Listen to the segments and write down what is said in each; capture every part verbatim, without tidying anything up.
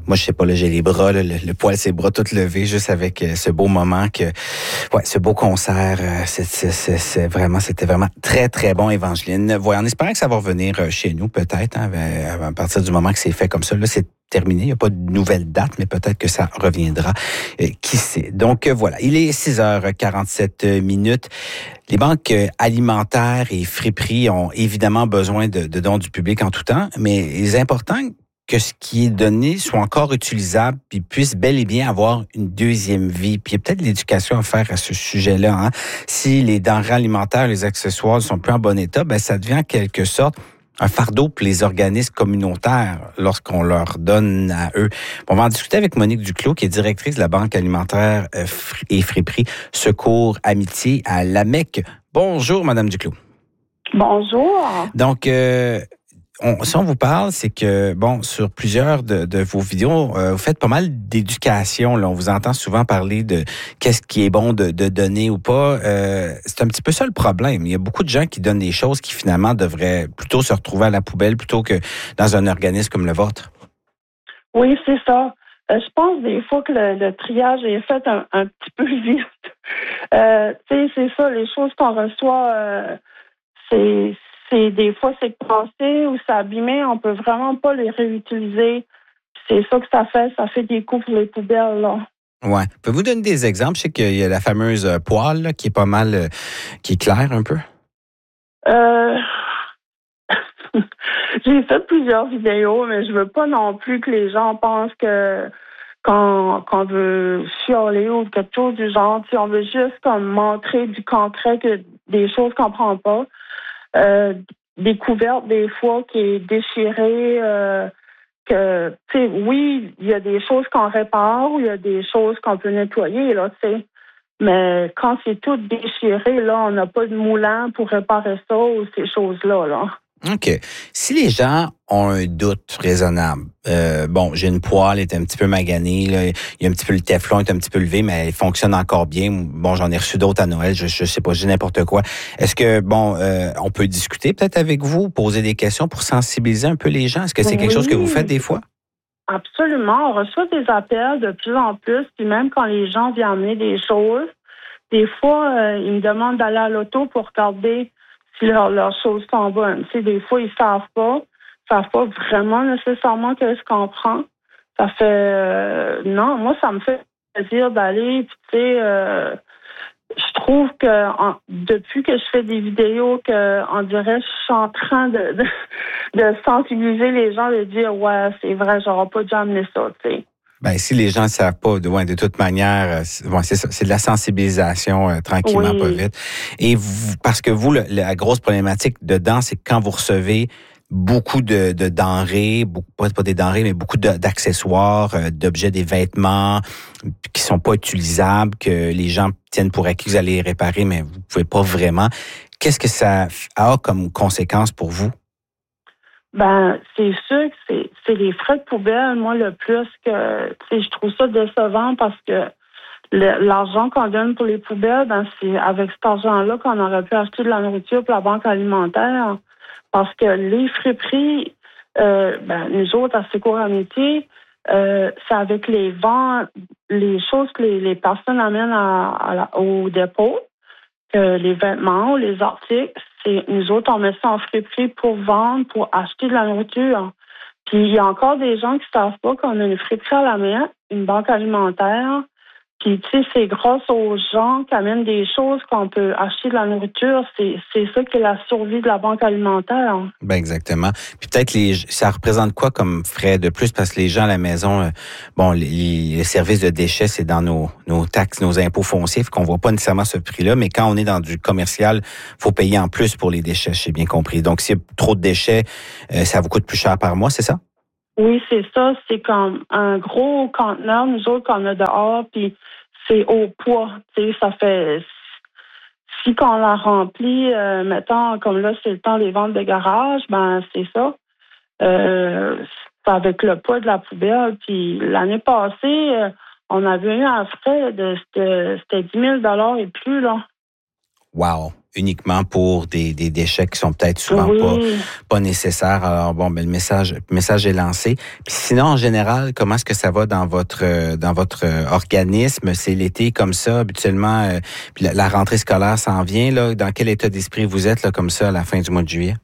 Moi, je sais pas, là, j'ai les bras, là, le, le poil, ses bras tout levés, juste avec euh, ce beau moment que, ouais, ce beau concert, euh, c'est, c'est, c'est, c'est vraiment, c'était vraiment très, très bon, Évangeline. Voilà, en espérant que ça va revenir chez nous, peut-être, hein, à partir du moment que c'est fait comme ça. Là, c'est terminé. Il n'y a pas de nouvelle date, mais peut-être que ça reviendra. Euh, qui sait? Donc, euh, voilà. Il est six heures quarante-sept minutes. Les banques alimentaires et friperies ont évidemment besoin de, de dons du public en tout temps, mais il est important que ce qui est donné soit encore utilisable puis puisse bel et bien avoir une deuxième vie. Puis il y a peut-être de l'éducation à faire à ce sujet-là. Hein? Si les denrées alimentaires, les accessoires ne sont plus en bon état, ben ça devient en quelque sorte un fardeau pour les organismes communautaires lorsqu'on leur donne à eux. On va en discuter avec Monique Duclos, qui est directrice de la Banque alimentaire et friperie Secours Amitié à Lamec. Bonjour, Madame Duclos. Bonjour. Donc, euh, On, si on vous parle, c'est que, bon, sur plusieurs de, de vos vidéos, euh, vous faites pas mal d'éducation. Là. On vous entend souvent parler de qu'est-ce qui est bon de, de donner ou pas. Euh, c'est un petit peu ça le problème. Il y a beaucoup de gens qui donnent des choses qui, finalement, devraient plutôt se retrouver à la poubelle plutôt que dans un organisme comme le vôtre. Oui, c'est ça. Euh, je pense des fois que le, le triage est fait un, un petit peu vite. Euh, tu sais, c'est ça, les choses qu'on reçoit, euh, c'est... C'est des fois c'est cassé ou c'est abîmé, on peut vraiment pas les réutiliser. C'est ça que ça fait, ça fait des coups pour les poubelles là. Ouais. Pouvez-vous donner des exemples? Je sais qu'il y a la fameuse poêle là, qui est pas mal, euh, qui est claire un peu. Euh... J'ai fait plusieurs vidéos, mais je veux pas non plus que les gens pensent que quand qu'on veut chialer ou quelque chose du genre, si on veut juste comme montrer du concret que des choses qu'on prend pas. Euh, des couvertes des fois qui est déchirée, euh, que tu sais, oui, il y a des choses qu'on répare, il y a des choses qu'on peut nettoyer, là, tu sais. Mais quand c'est tout déchiré, là, on n'a pas de moulin pour réparer ça ou ces choses-là, là. OK. Si les gens ont un doute raisonnable, euh, bon, j'ai une poêle, elle est un petit peu maganée, là, il y a un petit peu le téflon, est un petit peu levé, mais elle fonctionne encore bien. Bon, j'en ai reçu d'autres à Noël, je, je sais pas, j'ai n'importe quoi. Est-ce que, bon, euh, on peut discuter peut-être avec vous, poser des questions pour sensibiliser un peu les gens? Est-ce que c'est quelque Oui, chose que vous faites des fois? Absolument. On reçoit des appels de plus en plus, puis même quand les gens viennent amener des choses, des fois, euh, ils me demandent d'aller à l'auto pour regarder si leur- leurs choses sont bonnes. Tu sais, des fois, ils savent pas. Ils savent pas vraiment nécessairement qu'est-ce qu'on prend. Ça fait... euh, non, moi, ça me fait plaisir d'aller. Puis, tu sais, euh, je trouve que en- depuis que je fais des vidéos, que on dirait que je suis en train de, de, de sensibiliser les gens, de dire, ouais, c'est vrai, j'aurais pas dû amener ça, tu sais. Ben, si les gens ne savent pas, de, ouais, de toute manière, euh, c'est, ouais, c'est ça, c'est de la sensibilisation euh, tranquillement, pas Oui. vite. Et vous, parce que vous, le- la grosse problématique dedans, c'est que quand vous recevez beaucoup de, de denrées, beaucoup, pas, pas des denrées, mais beaucoup de, d'accessoires, euh, d'objets, des vêtements qui sont pas utilisables, que les gens tiennent pour acquis, vous allez les réparer, mais vous pouvez pas vraiment. Qu'est-ce que ça a comme conséquence pour vous? Ben, c'est sûr que c'est, c'est les frais de poubelle, moi, le plus que, tu sais, je trouve ça décevant parce que le- l'argent qu'on donne pour les poubelles, ben, c'est avec cet argent-là qu'on aurait pu acheter de la nourriture pour la banque alimentaire. Parce que les friperies, euh, ben, nous autres, à Secours Amitié, euh, c'est avec les ventes, les choses que les, les personnes amènent à, à la- au dépôt, que les vêtements, les articles, c'est nous autres, on met ça en friperie pour vendre, pour acheter de la nourriture. Puis il y a encore des gens qui ne savent pas qu'on a une friperie à la main, une banque alimentaire. Puis, tu sais, c'est grâce aux gens qui amènent des choses qu'on peut acheter de la nourriture. C'est, c'est ça qui est la survie de la banque alimentaire. Ben exactement. Puis peut-être les ça représente quoi comme frais de plus parce que les gens à la maison, euh, bon, les, les services de déchets c'est dans nos nos taxes, nos impôts fonciers, fait qu'on voit pas nécessairement ce prix-là. Mais quand on est dans du commercial, faut payer en plus pour les déchets, j'ai bien compris. Donc s'il y a trop de déchets, euh, ça vous coûte plus cher par mois, c'est ça? Oui, c'est ça. C'est comme un gros conteneur, nous autres, qu'on a dehors, puis c'est au poids. Tu sais, ça fait... Si qu'on la remplit, euh, mettons, comme là, c'est le temps des ventes de garage, ben c'est ça. Euh, c'est avec le poids de la poubelle. Puis l'année passée, euh, on avait eu un frais de... C'était, c'était dix mille dollars et plus, là. Wow! Uniquement pour des, des déchets qui sont peut-être souvent oui. pas, pas nécessaires. Alors bon, ben le message, le message est lancé. Puis sinon, en général, comment est-ce que ça va dans votre dans votre organisme? C'est l'été comme ça, habituellement. Euh, puis la, la rentrée scolaire s'en vient, là. Dans quel état d'esprit vous êtes là, comme ça, à la fin du mois de juillet?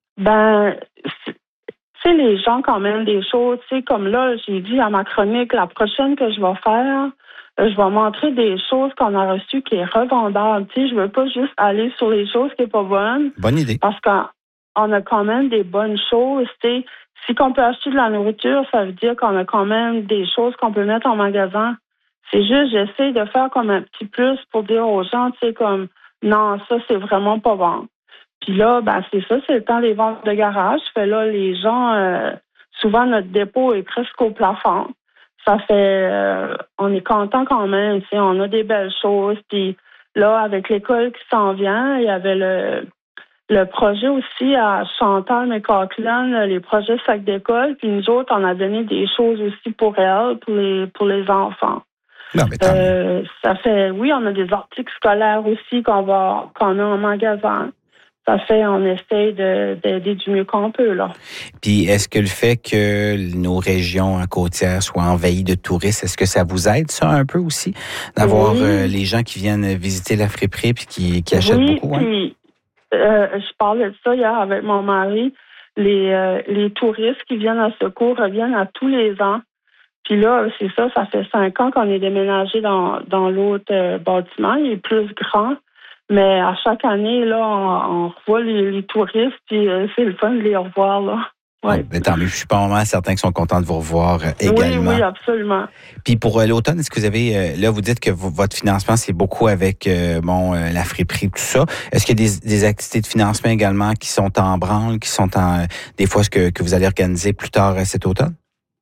Ben, tu sais, les gens quand même des choses, tu sais, comme là, j'ai dit à ma chronique, la prochaine que je vais faire, je vais montrer des choses qu'on a reçues qui est revendable. Tu sais, je veux pas juste aller sur les choses qui est pas bonnes. Bonne idée. Parce qu'on a quand même des bonnes choses. Tu sais, si on peut acheter de la nourriture, ça veut dire qu'on a quand même des choses qu'on peut mettre en magasin. C'est juste, j'essaie de faire comme un petit plus pour dire aux gens, tu sais, comme, non, ça, c'est vraiment pas bon. Puis là, ben, c'est ça, c'est le temps des ventes de garage. Fait là, les gens, euh, souvent, notre dépôt est presque au plafond. Ça fait, euh, on est content quand même, tu sais, on a des belles choses. Puis là, avec l'école qui s'en vient, il y avait le, le projet aussi à Chantal McCaughlin, les projets sac d'école. Puis nous autres, on a donné des choses aussi pour elle, pour les, pour les enfants. Non, mais tant euh, ça fait, oui, on a des articles scolaires aussi qu'on va, qu'on a en magasin. Ça fait, on essaie de, d'aider du mieux qu'on peut, là. Puis, est-ce que le fait que nos régions côtières soient envahies de touristes, est-ce que ça vous aide, ça, un peu aussi? D'avoir oui. euh, les gens qui viennent visiter la friperie puis qui, qui achètent oui, beaucoup? Puis, hein? euh, je parlais de ça hier avec mon mari. Les, euh, les touristes qui viennent à Secours reviennent à tous les ans. Puis là, c'est ça, ça fait cinq ans qu'on est déménagé dans, dans l'autre euh, bâtiment. Il est plus grand. Mais à chaque année, là, on, on revoit les, les touristes, puis euh, c'est le fun de les revoir, là. Ouais. Oh, tant mieux. Je suis pas vraiment certain qu'ils sont contents de vous revoir euh, également. Oui, oui, absolument. Puis pour euh, l'automne, est-ce que vous avez, euh, là, vous dites que v- votre financement, c'est beaucoup avec, euh, bon, euh, la friperie, tout ça. Est-ce qu'il y a des, des activités de financement également qui sont en branle, qui sont en, euh, des fois, ce que, que vous allez organiser plus tard euh, cet automne?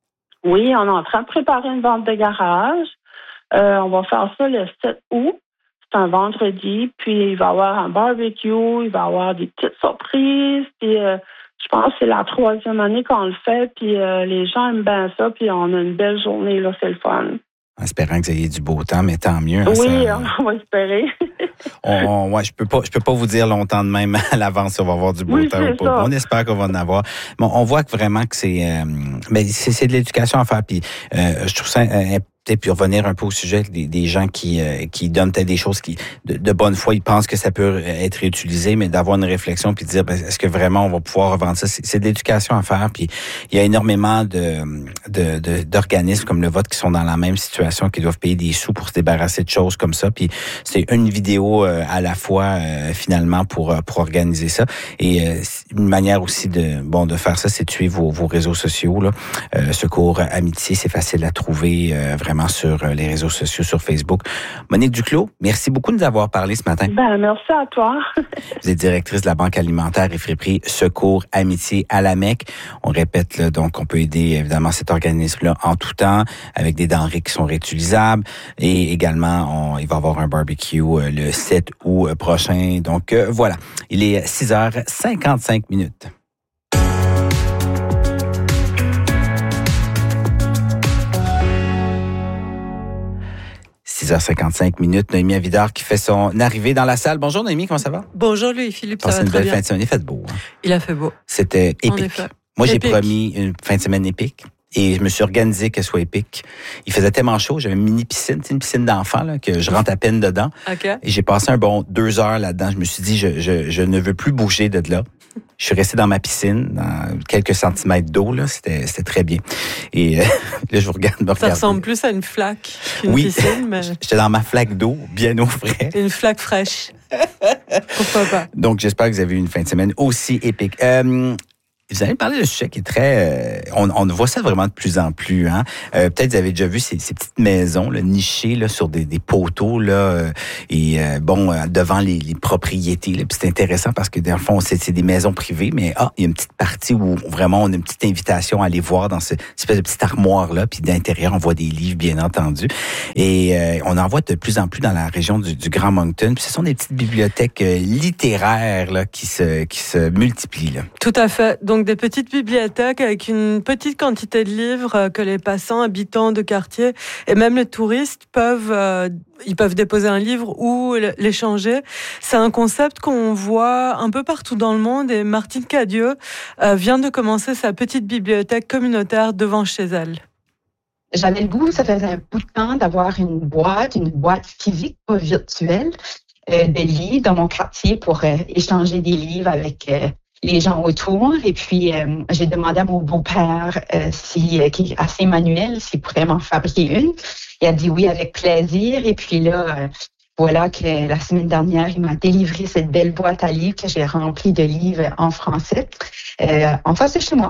Oui, on est en train de préparer une vente de garage. Euh, on va faire ça le sept août. C'est un vendredi, puis il va y avoir un barbecue, il va y avoir des petites surprises, puis euh, je pense que c'est la troisième année qu'on le fait, puis euh, les gens aiment bien ça, puis on a une belle journée, là, c'est le fun. En espérant que vous ayez du beau temps, mais tant mieux. Hein, oui, ça, on va espérer. on, on, ouais, je peux pas, je peux pas vous dire longtemps de même à l'avance si on va avoir du beau oui, temps ou pas. Ça. On espère qu'on va en avoir. Bon, on voit que vraiment que c'est, euh, mais c'est, c'est de l'éducation à faire. Puis euh, je trouve ça euh, puis revenir un peu au sujet des, des gens qui euh, qui donnent peut-être des choses qui de, de bonne foi, ils pensent que ça peut être réutilisé, mais d'avoir une réflexion puis de dire ben, est-ce que vraiment on va pouvoir revendre ça, c'est, c'est de l'éducation à faire. Puis il y a énormément de, de, de d'organismes comme le vôtre qui sont dans la même situation, qui doivent payer des sous pour se débarrasser de choses comme ça. Puis c'est une vidéo euh, à la fois euh, finalement pour pour organiser ça. Et euh, une manière aussi de bon de faire ça, c'est de suivre vos, vos réseaux sociaux là. Euh, Secours Amitié, c'est facile à trouver euh, vraiment sur les réseaux sociaux, sur Facebook. Monique Duclos, merci beaucoup de nous avoir parlé ce matin. Ben, merci à toi. Vous êtes directrice de la Banque alimentaire et friperie Secours Amitié à la Mecque. On répète, là, donc, on peut aider, évidemment, cet organisme-là en tout temps, avec des denrées qui sont réutilisables. Et également, on, il va y avoir un barbecue euh, le sept août prochain. Donc, euh, voilà. Il est six heures cinquante-cinq minutes. six heures cinquante-cinq minutes, Noémie Avidard qui fait son arrivée dans la salle. Bonjour Noémie, comment ça va? Bonjour Louis-Philippe, ça va très bien. C'est une belle fin de semaine, il a fait beau. Hein? Il a fait beau. C'était épique. Moi, épique. J'ai promis une fin de semaine épique et je me suis organisé qu'elle soit épique. Il faisait tellement chaud, j'avais une mini piscine, une piscine d'enfant là, que je rentre à peine dedans. Okay. Et j'ai passé un bon deux heures là-dedans. Je me suis dit, je, je, je ne veux plus bouger de là. Je suis resté dans ma piscine, dans quelques centimètres d'eau, là. C'était, c'était très bien. Et euh, là, je vous regarde, me Ça regarder. ressemble plus à une flaque qu'une oui. piscine, mais... J'étais dans ma flaque d'eau, bien au frais. Une flaque fraîche. Pourquoi pas? Donc, j'espère que vous avez eu une fin de semaine aussi épique. Euh, Vous allez me parler d'un sujet qui est très... Euh, on, on voit ça vraiment de plus en plus. Hein? Euh, peut-être vous avez déjà vu ces, ces petites maisons là, nichées là, sur des, des poteaux là, euh, et euh, bon euh, devant les, les propriétés. Là. Puis c'est intéressant parce que dans le fond, c'est, c'est des maisons privées, mais ah, il y a une petite partie où vraiment on a une petite invitation à aller voir dans cette espèce de petite armoire-là. Puis d'intérieur, on voit des livres, bien entendu. Et euh, on en voit de plus en plus dans la région du, du Grand Moncton. Puis ce sont des petites bibliothèques euh, littéraires là, qui se, qui se multiplient. Là. Tout à fait. Donc, donc des petites bibliothèques avec une petite quantité de livres que les passants, habitants de quartier et même les touristes peuvent, euh, ils peuvent déposer un livre ou l'échanger. C'est un concept qu'on voit un peu partout dans le monde et Martine Cadieux euh, vient de commencer sa petite bibliothèque communautaire devant chez elle. J'avais le goût, ça faisait un bout de temps, d'avoir une boîte, une boîte physique, pas virtuelle, euh, de livres dans mon quartier pour euh, échanger des livres avec euh, les gens autour. Et puis, euh, j'ai demandé à mon beau-père, euh, si, euh, qui est assez manuel, s'il pourrait m'en fabriquer une. Il a dit oui avec plaisir. Et puis là, euh, voilà que la semaine dernière, il m'a délivré cette belle boîte à livres que j'ai remplie de livres en français, euh, en face de chez moi.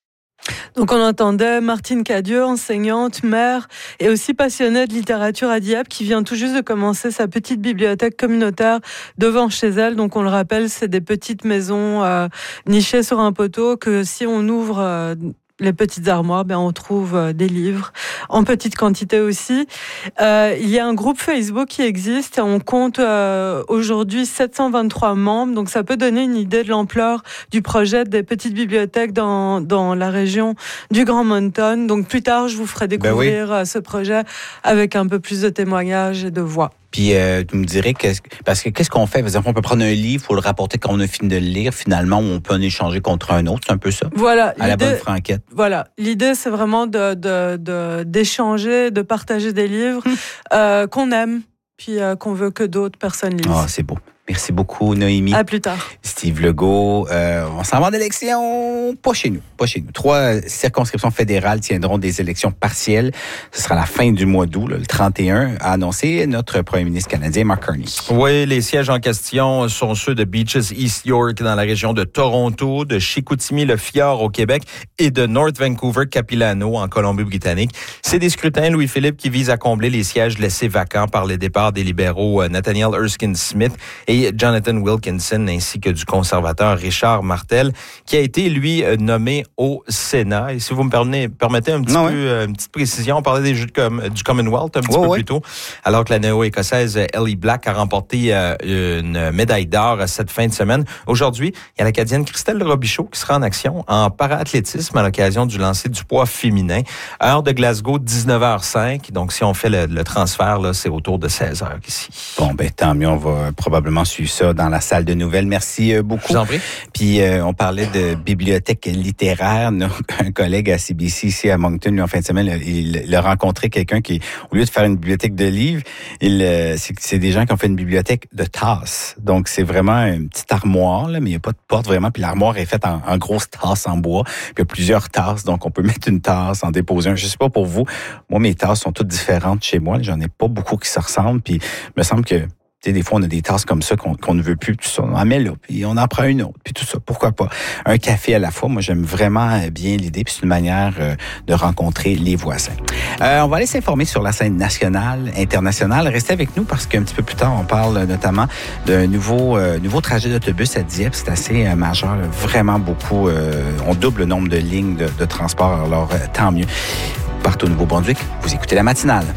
Donc on entendait Martine Cadieux, enseignante, mère et aussi passionnée de littérature à Dieppe, qui vient tout juste de commencer sa petite bibliothèque communautaire devant chez elle. Donc on le rappelle, c'est des petites maisons euh, nichées sur un poteau que si on ouvre euh, les petites armoires, ben on trouve euh, des livres en petite quantité aussi. Euh, il y a un groupe Facebook qui existe et on compte euh, aujourd'hui sept cent vingt-trois membres. Donc ça peut donner une idée de l'ampleur du projet des petites bibliothèques dans dans la région du Grand Moncton. Donc plus tard, je vous ferai découvrir ben oui. ce projet avec un peu plus de témoignages et de voix. Puis, euh, tu me dirais, que, parce que qu'est-ce qu'on fait? Par exemple, on peut prendre un livre, il faut le rapporter quand on a fini de le lire, finalement, on peut en échanger contre un autre, c'est un peu ça? Voilà. À la bonne franquette. Voilà. L'idée, c'est vraiment de, de, de, d'échanger, de partager des livres euh, qu'on aime, puis euh, qu'on veut que d'autres personnes lisent. Ah, c'est beau. Merci beaucoup, Noémie. À plus tard. Steve Legault. Euh, on s'en va en élection, pas chez nous, pas chez nous. Trois circonscriptions fédérales tiendront des élections partielles. Ce sera la fin du mois d'août, là, le trente et un, a annoncé notre premier ministre canadien, Mark Carney. Oui, les sièges en question sont ceux de Beaches East York dans la région de Toronto, de Chicoutimi-le-Fjord au Québec et de North Vancouver-Capilano en Colombie-Britannique. C'est des scrutins, Louis-Philippe, qui visent à combler les sièges laissés vacants par le départ des libéraux Nathaniel Erskine-Smith et Jonathan Wilkinson, ainsi que du conservateur Richard Martel, qui a été, lui, nommé au Sénat. Et si vous me permettez, permettez un petit non, peu, oui. euh, une petite précision, on parlait des Jeux de com- du Commonwealth un petit oh, peu oui. plus tôt, alors que la néo-écossaise Ellie Black a remporté euh, une médaille d'or cette fin de semaine. Aujourd'hui, il y a l'Acadienne Christelle Robichaud qui sera en action en para-athlétisme à l'occasion du lancer du poids féminin. Heure de Glasgow, dix-neuf heures cinq. Donc, si on fait le, le transfert, là, c'est autour de seize heures ici. Bon, ben tant mieux, on va probablement suivre ça dans la salle de nouvelles. Merci beaucoup. Je vous en prie. Puis, euh, on parlait de bibliothèque littéraire. Un collègue à C B C ici à Moncton, lui, en fin de semaine, il, il a rencontré quelqu'un qui, au lieu de faire une bibliothèque de livres, il, c'est, c'est des gens qui ont fait une bibliothèque de tasses. Donc, c'est vraiment une petite armoire, là, mais il n'y a pas de porte vraiment. Puis l'armoire est faite en, en grosse tasse en bois. Puis il y a plusieurs tasses. Donc, on peut mettre une tasse, en déposer un. Je sais pas pour vous. Moi, mes tasses sont toutes différentes chez moi. J'en ai pas beaucoup qui se ressemblent. Puis, il me semble que des fois, on a des tasses comme ça qu'on, qu'on ne veut plus, tout ça. On en met là, puis on en prend une autre, puis tout ça. Pourquoi pas? Un café à la fois. Moi, j'aime vraiment bien l'idée, puis c'est une manière euh, de rencontrer les voisins. Euh, on va aller s'informer sur la scène nationale, internationale. Restez avec nous parce qu'un petit peu plus tard, on parle notamment d'un nouveau euh, nouveau trajet d'autobus à Dieppe. C'est assez euh, majeur, vraiment beaucoup. Euh, on double le nombre de lignes de, de transport, alors euh, tant mieux. Partout au Nouveau-Brunswick, vous écoutez la matinale.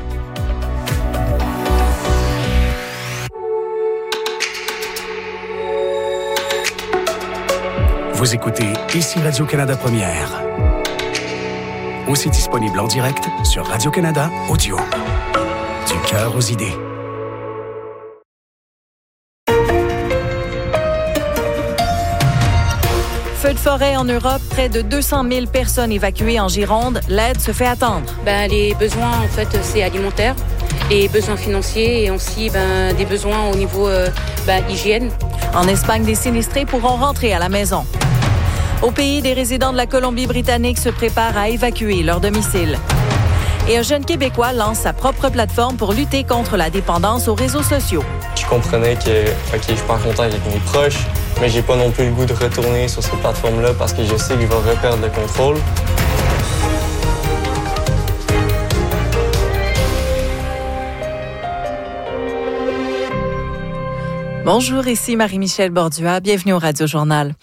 Vous écoutez ici Radio-Canada Première. Aussi disponible en direct sur Radio-Canada Audio. Du cœur aux idées. Feu de forêt en Europe, près de deux cent mille personnes évacuées en Gironde. L'aide se fait attendre. Ben, les besoins, en fait, c'est alimentaire. Les besoins financiers et aussi ben, des besoins au niveau euh, ben, hygiène. En Espagne, des sinistrés pourront rentrer à la maison. Au pays, des résidents de la Colombie-Britannique se préparent à évacuer leur domicile. Et un jeune Québécois lance sa propre plateforme pour lutter contre la dépendance aux réseaux sociaux. Je comprenais que, OK, je suis pas en contact avec mes proches, mais j'ai pas non plus le goût de retourner sur cette plateforme-là parce que je sais que je vais reperdre le contrôle. Bonjour, ici Marie-Michel Bordua. Bienvenue au Radio Journal.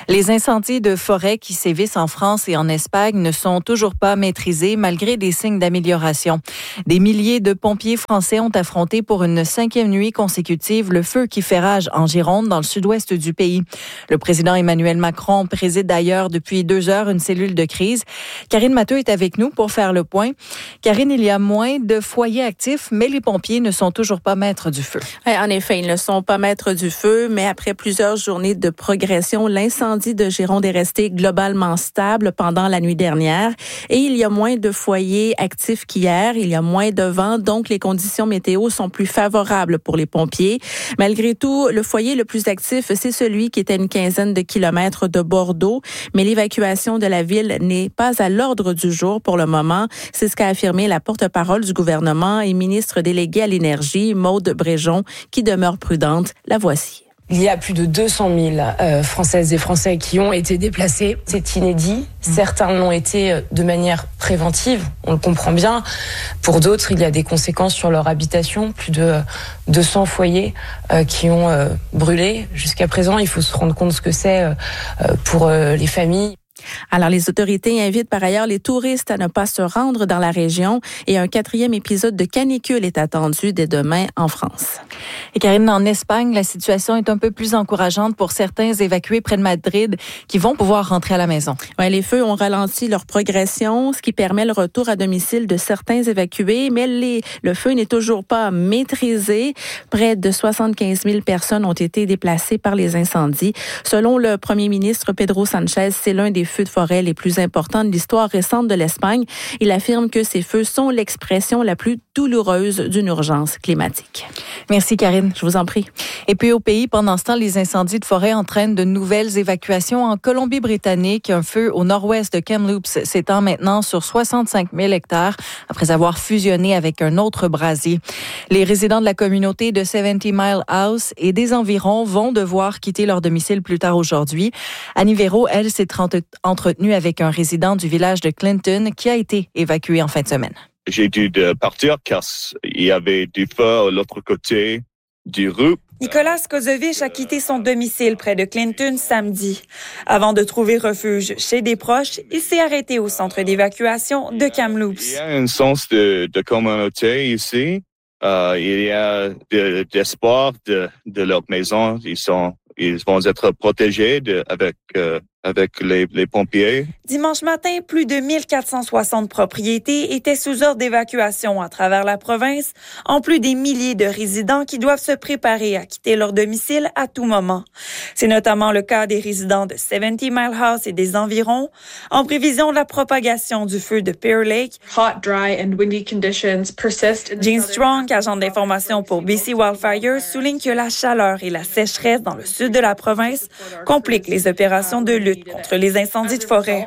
Les incendies de forêt qui sévissent en France et en Espagne ne sont toujours pas maîtrisés malgré des signes d'amélioration. Des milliers de pompiers français ont affronté pour une cinquième nuit consécutive le feu qui fait rage en Gironde, dans le sud-ouest du pays. Le président Emmanuel Macron préside d'ailleurs depuis deux heures une cellule de crise. Karine Matteux est avec nous pour faire le point. Karine, il y a moins de foyers actifs, mais les pompiers ne sont toujours pas maîtres du feu. Ouais, en effet, ils ne sont pas maîtres du feu, mais après plusieurs journées de progression, l'incendie de Gironde est resté globalement stable pendant la nuit dernière et il y a moins de foyers actifs qu'hier. Il y a moins de vent, donc les conditions météo sont plus favorables pour les pompiers. Malgré tout, le foyer le plus actif, c'est celui qui est à une quinzaine de kilomètres de Bordeaux, mais l'évacuation de la ville n'est pas à l'ordre du jour pour le moment. C'est ce qu'a affirmé la porte-parole du gouvernement et ministre déléguée à l'énergie, Maude Bréjon, qui demeure prudente. La voici. Il y a plus de deux cent mille euh, Françaises et Français qui ont été déplacés. C'est inédit. Certains l'ont été de manière préventive, on le comprend bien. Pour d'autres, il y a des conséquences sur leur habitation. Plus de deux cents foyers euh, qui ont euh, brûlé. Jusqu'à présent, il faut se rendre compte ce que c'est euh, pour euh, les familles. Alors, les autorités invitent par ailleurs les touristes à ne pas se rendre dans la région et un quatrième épisode de canicule est attendu dès demain en France. Et Karine, en Espagne, la situation est un peu plus encourageante pour certains évacués près de Madrid qui vont pouvoir rentrer à la maison. Ouais, les feux ont ralenti leur progression, ce qui permet le retour à domicile de certains évacués, mais les, le feu n'est toujours pas maîtrisé. Près de soixante-quinze mille personnes ont été déplacées par les incendies. Selon le premier ministre Pedro Sanchez, c'est l'un des feux de forêt les plus importants de l'histoire récente de l'Espagne. Il affirme que ces feux sont l'expression la plus douloureuse d'une urgence climatique. Merci Karine. Je vous en prie. Et puis au pays, pendant ce temps, les incendies de forêt entraînent de nouvelles évacuations en Colombie-Britannique. Un feu au nord-ouest de Kamloops s'étend maintenant sur soixante-cinq mille hectares après avoir fusionné avec un autre brasier. Les résidents de la communauté de seventy mile house et des environs vont devoir quitter leur domicile plus tard aujourd'hui. Annie Véro, elle, s'est entretenue avec un résident du village de Clinton qui a été évacué en fin de semaine. J'ai dû partir car il y avait du feu à l'autre côté du rue. Nicolas Kozovich a quitté son domicile près de Clinton samedi. Avant de trouver refuge chez des proches, il s'est arrêté au centre d'évacuation de Kamloops. Il y a un sens de, de communauté ici. Euh, il y a de, d'espoir de, de leur maison. Ils sont, ils vont être protégés de, avec euh, avec les, les pompiers. Dimanche matin, plus de mille quatre cent soixante propriétés étaient sous ordre d'évacuation à travers la province, en plus des milliers de résidents qui doivent se préparer à quitter leur domicile à tout moment. C'est notamment le cas des résidents de seventy mile house et des environs, en prévision de la propagation du feu de Pear Lake. Hot, dry and windy conditions persist. Jean Strong, agent d'information pour B C Wildfires, souligne que la chaleur et la sécheresse dans le sud de la province compliquent les opérations de lutte contre les incendies de forêt.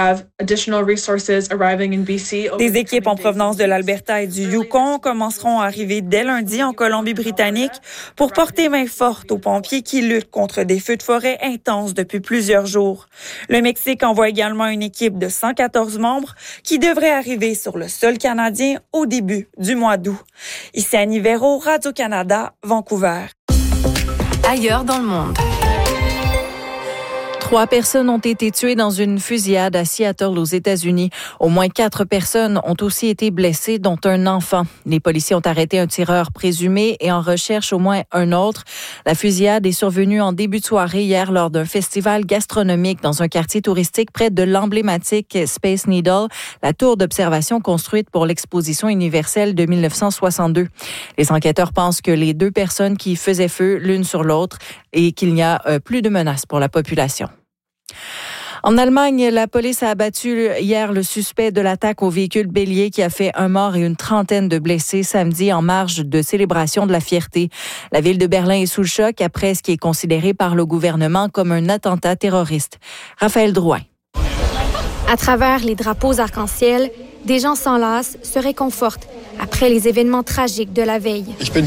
Des équipes en provenance de l'Alberta et du Yukon commenceront à arriver dès lundi en Colombie-Britannique pour porter main forte aux pompiers qui luttent contre des feux de forêt intenses depuis plusieurs jours. Le Mexique envoie également une équipe de cent quatorze membres qui devrait arriver sur le sol canadien au début du mois d'août. Ici Annie Véro, Radio-Canada, Vancouver. Ailleurs dans le monde. Trois personnes ont été tuées dans une fusillade à Seattle, aux États-Unis. Au moins quatre personnes ont aussi été blessées, dont un enfant. Les policiers ont arrêté un tireur présumé et en recherchent au moins un autre. La fusillade est survenue en début de soirée hier lors d'un festival gastronomique dans un quartier touristique près de l'emblématique Space Needle, la tour d'observation construite pour l'exposition universelle de dix-neuf cent soixante-deux. Les enquêteurs pensent que les deux personnes qui faisaient feu l'une sur l'autre et qu'il n'y a euh, plus de menaces pour la population. En Allemagne, la police a abattu hier le suspect de l'attaque au véhicule bélier qui a fait un mort et une trentaine de blessés samedi en marge de célébration de la fierté. La ville de Berlin est sous le choc après ce qui est considéré par le gouvernement comme un attentat terroriste. Raphaël Drouin. À travers les drapeaux arc-en-ciel, des gens s'enlacent, se réconfortent après les événements tragiques de la veille.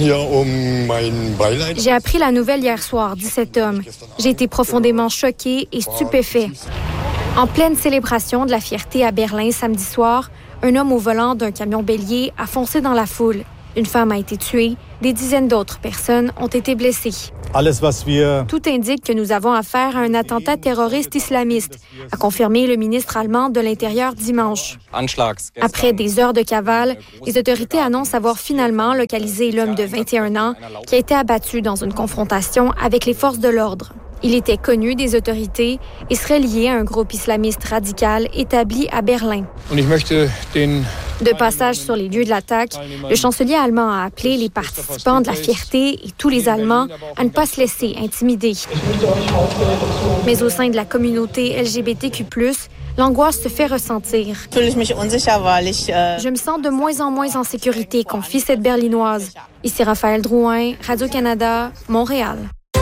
J'ai appris la nouvelle hier soir, dit cet homme. J'ai été profondément choqué et stupéfait. En pleine célébration de la fierté à Berlin samedi soir, un homme au volant d'un camion bélier a foncé dans la foule. Une femme a été tuée, des dizaines d'autres personnes ont été blessées. Tout indique que nous avons affaire à un attentat terroriste islamiste, a confirmé le ministre allemand de l'Intérieur dimanche. Après des heures de cavale, les autorités annoncent avoir finalement localisé l'homme de vingt et un ans qui a été abattu dans une confrontation avec les forces de l'ordre. Il était connu des autorités et serait lié à un groupe islamiste radical établi à Berlin. De passage sur les lieux de l'attaque, le chancelier allemand a appelé les participants de la fierté et tous les Allemands à ne pas se laisser intimider. Mais au sein de la communauté L G B T Q plus, l'angoisse se fait ressentir. Je me sens de moins en moins en sécurité, confie cette Berlinoise. Ici Raphaël Drouin, Radio-Canada, Montréal.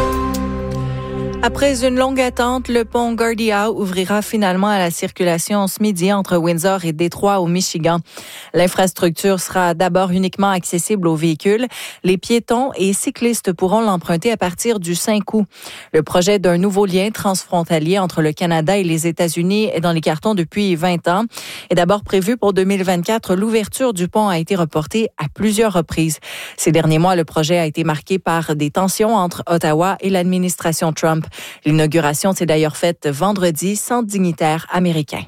Après une longue attente, le pont Gardea ouvrira finalement à la circulation ce midi entre Windsor et Détroit au Michigan. L'infrastructure sera d'abord uniquement accessible aux véhicules. Les piétons et cyclistes pourront l'emprunter à partir du cinq août. Le projet d'un nouveau lien transfrontalier entre le Canada et les États-Unis est dans les cartons depuis vingt ans. Et d'abord prévu pour deux mille vingt-quatre, l'ouverture du pont a été reportée à plusieurs reprises. Ces derniers mois, le projet a été marqué par des tensions entre Ottawa et l'administration Trump. L'inauguration s'est d'ailleurs faite vendredi sans dignitaires américains.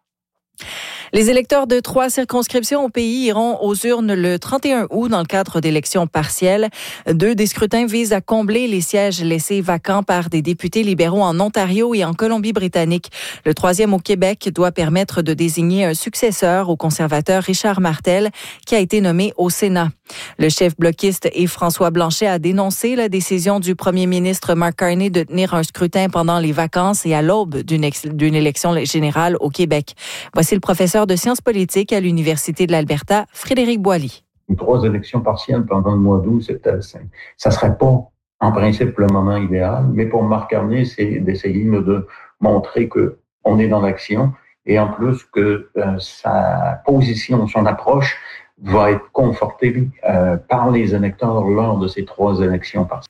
Les électeurs de trois circonscriptions au pays iront aux urnes le trente et un août dans le cadre d'élections partielles. Deux des scrutins visent à combler les sièges laissés vacants par des députés libéraux en Ontario et en Colombie-Britannique. Le troisième au Québec doit permettre de désigner un successeur au conservateur Richard Martel, qui a été nommé au Sénat. Le chef bloquiste et François Blanchet a dénoncé la décision du premier ministre Mark Carney de tenir un scrutin pendant les vacances et à l'aube d'une, ex- d'une élection générale au Québec. Voici le professeur de sciences politiques à l'Université de l'Alberta, Frédéric Boily. Trois élections partielles pendant le mois d'août, c'était, ça serait pas, en principe, le moment idéal, mais pour Mark Carney, c'est d'essayer de montrer que on est dans l'action et en plus que euh, sa position, son approche va être confortée euh, par les électeurs lors de ces trois élections partielles.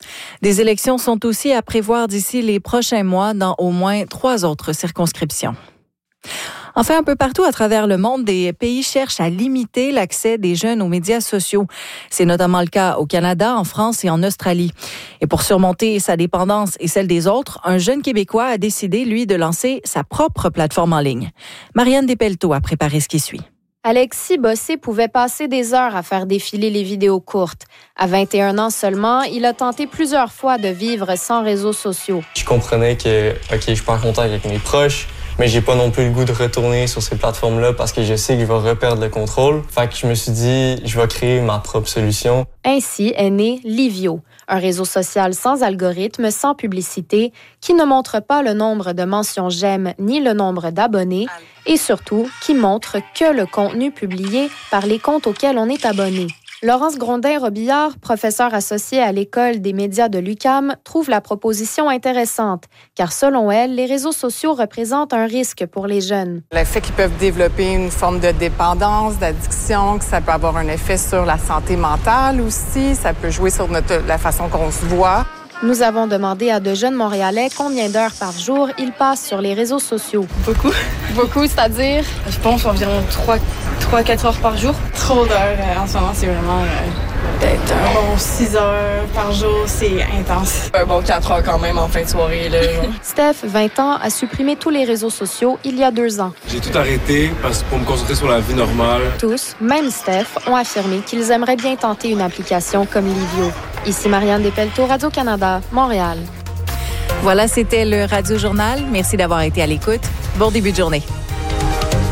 Des élections sont aussi à prévoir d'ici les prochains mois dans au moins trois autres circonscriptions. Enfin, un peu partout à travers le monde, des pays cherchent à limiter l'accès des jeunes aux médias sociaux. C'est notamment le cas au Canada, en France et en Australie. Et pour surmonter sa dépendance et celle des autres, un jeune Québécois a décidé, lui, de lancer sa propre plateforme en ligne. Marianne Despelteaux a préparé ce qui suit. Alexis Bossé pouvait passer des heures à faire défiler les vidéos courtes. À vingt et un ans seulement, il a tenté plusieurs fois de vivre sans réseaux sociaux. Je comprenais que, OK, je suis pas en contact avec mes proches, mais j'ai pas non plus le goût de retourner sur ces plateformes-là parce que je sais que je vais reperdre le contrôle. Fait que je me suis dit, je vais créer ma propre solution. Ainsi est né Livio, un réseau social sans algorithme, sans publicité, qui ne montre pas le nombre de mentions j'aime ni le nombre d'abonnés, et surtout qui montre que le contenu publié par les comptes auxquels on est abonné. Laurence Grondin-Robillard, professeure associée à l'École des médias de l'U Q A M, trouve la proposition intéressante, car selon elle, les réseaux sociaux représentent un risque pour les jeunes. Le fait qu'ils peuvent développer une forme de dépendance, d'addiction, que ça peut avoir un effet sur la santé mentale aussi, ça peut jouer sur notre, la façon qu'on se voit. Nous avons demandé à de jeunes Montréalais combien d'heures par jour ils passent sur les réseaux sociaux. Beaucoup. Beaucoup, c'est-à-dire? Je pense environ trois à quatre heures par jour. Trop d'heures. En ce moment, c'est vraiment euh, peut-être un bon six heures par jour. C'est intense. Un bon quatre heures quand même en fin de soirée. Là, Steph, vingt ans, a supprimé tous les réseaux sociaux il y a deux ans. J'ai tout arrêté parce pour me concentrer sur la vie normale. Tous, même Steph, ont affirmé qu'ils aimeraient bien tenter une application comme Livio. Ici Marianne Despelteaux, Radio-Canada, Montréal. Voilà, c'était le Radio Journal. Merci d'avoir été à l'écoute. Bon début de journée.